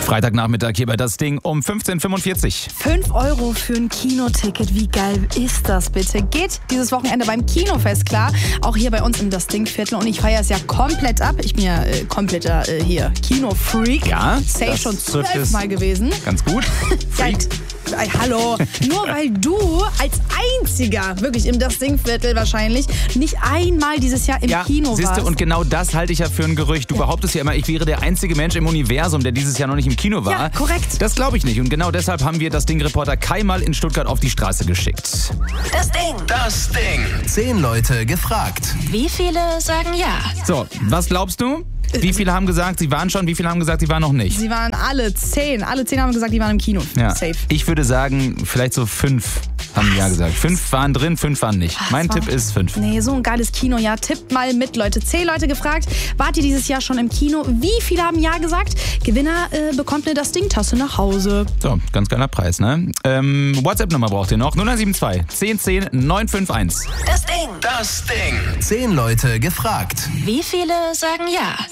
Freitagnachmittag hier bei Das Ding um 15:45 Uhr. 5 € für ein Kinoticket, wie geil ist das bitte? Geht dieses Wochenende beim Kinofest klar, auch hier bei uns im Das Ding-Viertel und ich feiere es ja komplett ab. Ich bin ja kompletter Kinofreak. Ja, Safe schon 12 Mal gewesen. Ganz gut. Freak. Hallo, nur weil du als einziger, wirklich im Das Ding-Viertel wahrscheinlich, nicht einmal dieses Jahr im Kino warst. Siehste, und genau das halte ich ja für ein Gerücht. Du behauptest ja immer, ich wäre der einzige Mensch im Universum, der dieses Jahr noch nicht im Kino war. Ja, korrekt. Das glaube ich nicht. Und genau deshalb haben wir Das Ding-Reporter Kai mal in Stuttgart auf die Straße geschickt. Das Ding. Das Ding. 10 Leute gefragt. Wie viele sagen ja? So, was glaubst du? Wie viele haben gesagt, sie waren schon? Wie viele haben gesagt, sie waren noch nicht? Sie waren alle 10. Alle 10 haben gesagt, die waren im Kino. Ja. Safe. Ich würde sagen, vielleicht so 5 haben ja gesagt. 5 waren drin, 5 waren nicht. Mein Tipp ist 5. Nee, so ein geiles Kinojahr. Tippt mal mit, Leute. 10 Leute gefragt. Wart ihr dieses Jahr schon im Kino? Wie viele haben ja gesagt? Gewinner bekommt eine Das Ding-Tasse nach Hause. So, ganz geiler Preis, ne? WhatsApp-Nummer braucht ihr noch. 0172 1010 951. Das Ding. Das Ding. 10 Leute gefragt. Wie viele sagen ja?